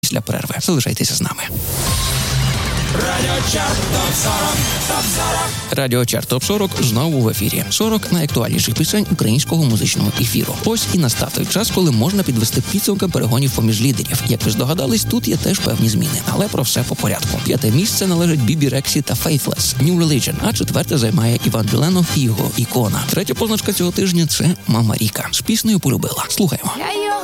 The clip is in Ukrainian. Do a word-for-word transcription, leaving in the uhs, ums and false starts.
після перерви. Залишайтеся з нами. Радіо Чарт Топ сорок, Топ сорок. Радіо Чарт Топ сорок знову в ефірі. сорок найактуальніших пісень українського музичного ефіру. Ось і настав той час, коли можна підвести підсумки перегонів поміж лідерів. Як ви здогадались, тут є теж певні зміни. Але про все по порядку. П'яте місце належить Бібі Рексі та Faithless, New Religion, а четверте займає Іван Дюленов і його Ікона. Третя позначка цього тижня – це Мама Ріка. З піснею полюбила. Слухаємо. Я